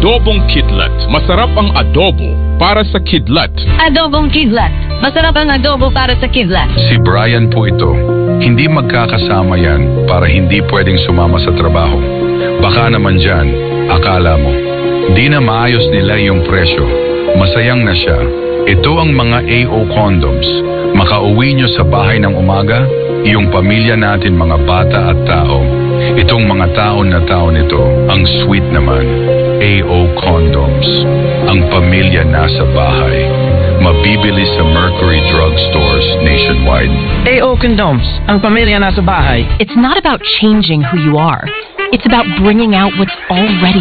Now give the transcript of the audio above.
Adobong Kidlat. Masarap ang adobo para sa kidlat. Adobong Kidlat. Masarap ang adobo para sa kidlat. Si Brian po ito. Hindi magkakasama yan para hindi pwedeng sumama sa trabaho. Baka naman dyan, akala mo. Di na maayos nila yung presyo. Masayang na siya. Ito ang mga AO condoms. Makauwi nyo sa bahay ng umaga, iyong pamilya natin, mga bata at tao. Itong mga taon na tao nito, ang sweet naman. AO condoms. Ang pamilya nasa bahay. Mabibili sa Mercury Drug Stores nationwide. AO Condoms, ang pamilya nasa bahay. It's not about changing who you are. It's about bringing out what's already